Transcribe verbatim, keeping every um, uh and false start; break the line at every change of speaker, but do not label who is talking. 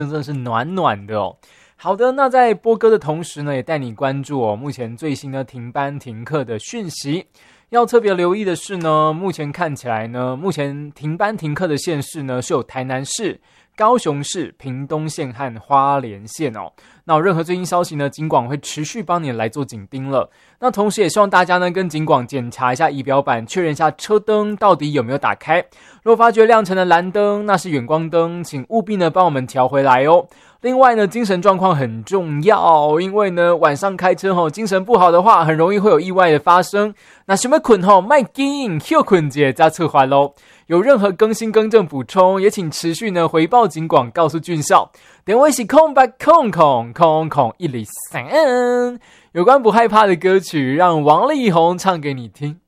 真的是暖暖的哦。好的，那在播歌的同时呢，也带你关注哦目前最新的停班停课的讯息。要特别留意的是呢，目前看起来呢，目前停班停课的县市呢是有台南市、高雄市、屏东县和花莲县哦。那有任何最新消息呢，警广会持续帮你来做紧盯了。那同时也希望大家呢跟警广检查一下仪表板，确认一下车灯到底有没有打开。如果发觉亮成的蓝灯，那是远光灯，请务必呢帮我们调回来哦。另外呢，精神状况很重要，因为呢晚上开车吼，精神不好的话，很容易会有意外的发生。那什么困吼，卖紧休困节加策划咯。有任何更新更正补充，也请持续呢回报警广，告诉俊少。电话是空白空空空空一零三。有关不害怕的歌曲，让王力宏唱给你听。